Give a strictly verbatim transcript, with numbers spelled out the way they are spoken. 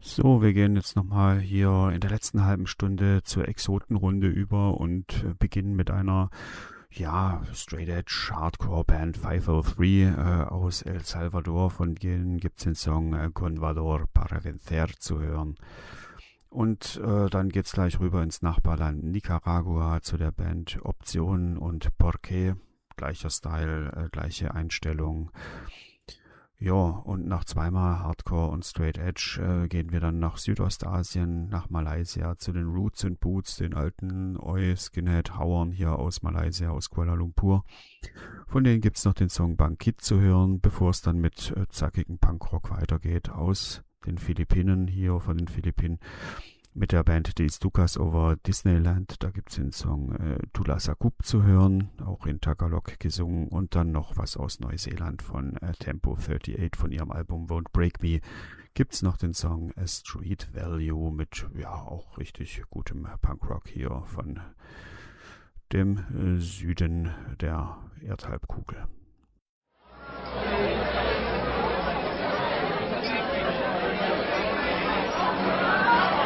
So, wir gehen jetzt nochmal hier in der letzten halben Stunde zur Exotenrunde über und äh, beginnen mit einer, ja, Straight Edge Hardcore Band fünfhundertdrei äh, aus El Salvador. Von denen gibt es den Song äh, Con Valor para Vencer zu hören. Und äh, dann geht's gleich rüber ins Nachbarland Nicaragua zu der Band Option und Porqué. Gleicher Style, äh, gleiche Einstellung. Ja, und nach zweimal Hardcore und Straight Edge äh, gehen wir dann nach Südostasien, nach Malaysia, zu den Roots and Boots, den alten Oi Skinhead Hauern hier aus Malaysia, aus Kuala Lumpur. Von denen gibt's noch den Song Bangkit zu hören, bevor es dann mit äh, zackigen Punkrock weitergeht aus den Philippinen, hier von den Philippinen, mit der Band Die Stukas over Disneyland. Da gibt's den Song äh, Tula Sakup zu hören, auch in Tagalog gesungen, und dann noch was aus Neuseeland von äh, Tempo achtundachtzig von ihrem Album Won't Break Me. Gibt's noch den Song A Street Value mit, ja, auch richtig gutem Punkrock hier von dem äh, Süden der Erdhalbkugel.